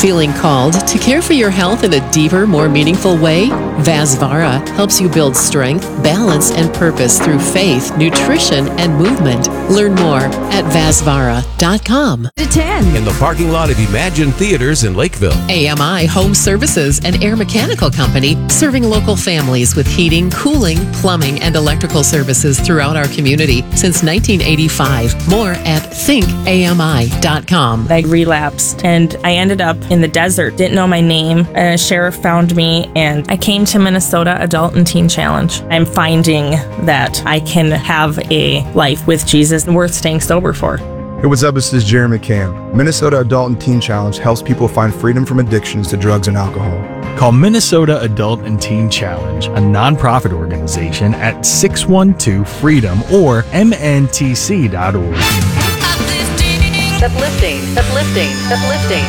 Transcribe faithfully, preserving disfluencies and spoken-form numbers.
Feeling called to care for your health in a deeper, more meaningful way? Vasvara helps you build strength, balance, and purpose through faith, nutrition, and movement. Learn more at vasvara dot com. To ten. In the parking lot of Imagine Theaters in Lakeville. A M I Home Services, an air mechanical company serving local families with heating, cooling, plumbing, and electrical services throughout our community since nineteen eighty-five. More at think A M I dot com. I relapsed and I ended up in the desert. Didn't know my name. A sheriff found me and I came to Minnesota Adult and Teen Challenge. I'm finding that I can have a life with Jesus worth staying sober for. Hey, what's up? This is Jeremy Cam. Minnesota Adult and Teen Challenge helps people find freedom from addictions to drugs and alcohol. Call Minnesota Adult and Teen Challenge, a nonprofit organization, at six one two freedom or M N T C dot org. Uplifting, uplifting, uplifting, uplifting.